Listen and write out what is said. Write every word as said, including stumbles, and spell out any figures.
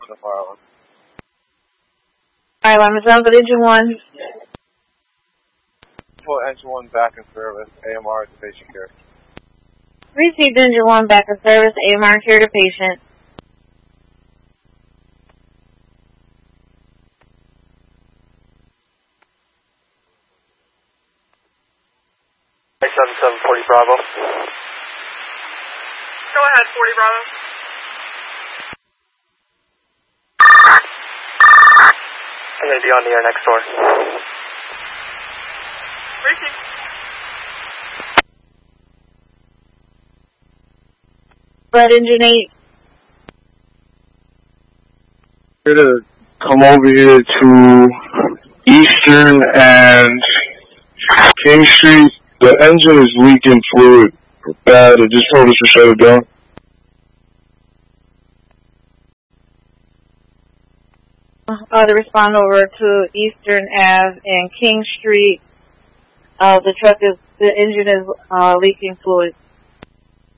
the fire alarm. Fire alarm is on, but engine one. Full engine one back in service. A M R to patient care. Received engine one back in service. A M R care to patient. seven seven forty Bravo. Go ahead, forty Bravo. I'm going to be on the air next door. Racing. Red engine eight. Here to come over here to Eastern and King Street. The engine is leaking fluid bad. I just told us to shut it down. Uh, to respond over to Eastern Ave and King Street. Uh, the truck is, the engine is uh, leaking fluid.